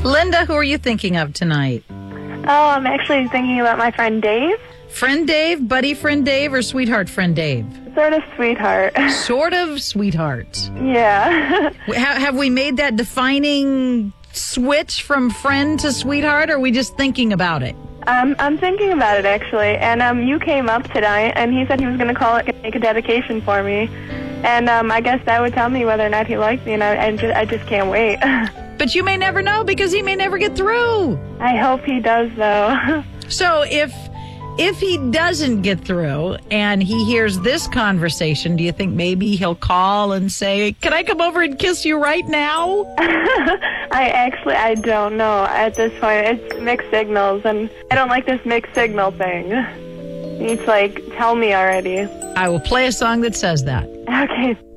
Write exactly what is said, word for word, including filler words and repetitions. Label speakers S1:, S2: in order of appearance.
S1: Linda, who are you thinking of tonight?
S2: Oh, I'm actually thinking about my friend Dave.
S1: Friend Dave, buddy friend Dave, or sweetheart friend Dave?
S2: Sort of sweetheart.
S1: Sort of sweetheart.
S2: Yeah.
S1: Ha- have we made that defining switch from friend to sweetheart, or are we just thinking about it?
S2: Um, I'm thinking about it, actually. And um, you came up tonight, and he said he was going to call it and make a dedication for me. And um, I guess that would tell me whether or not he liked me, and I, I, just, I just can't wait.
S1: But you may never know, because he may never get through.
S2: I hope he does, though.
S1: So if if he doesn't get through and he hears this conversation, do you think maybe he'll call and say, can I come over and kiss you right now?
S2: I actually, I don't know at this point. It's mixed signals, and I don't like this mixed signal thing. It's like, tell me already.
S1: I will play a song that says that.
S2: Okay.